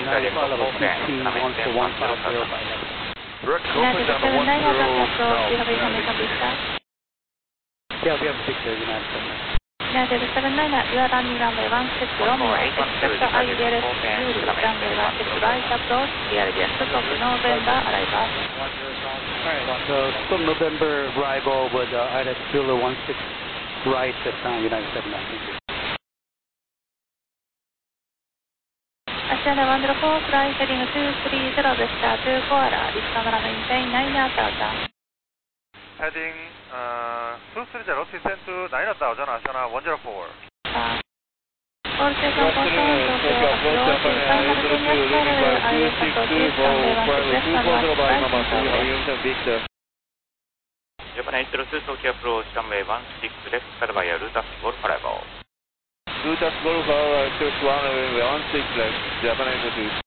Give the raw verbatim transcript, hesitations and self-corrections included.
United level two two one four one five zero by level. Direct United Copeland on the seven nine have one approach, zero do you have south. information dispatch? Yeah, we have Victor United seven nine. United seven nine, you are running runway one six Romeo, expect I L S Zulu, runway one six right approach, clear jet of November, arrival. Alright, so still November arrival with uh, I L S Zulu one six right at uh, United seven nine. Thank you. Asiana one zero four, fly heading two three zero, Vesta two four, Istanbul maintain nine thousand. Heading uh, two three zero, descend to nine thousand, Asiana one zero four. Uh, all station confirm, Tokyo approach, simultaneous parallel I L S approach, runway one six left and one five Victor. Japan eight zero two, Tokyo approach, runway one six left, followed by a Lutas Golf arrival. Lutas Golf arrival, approach runway one six left, Japan eight zero two.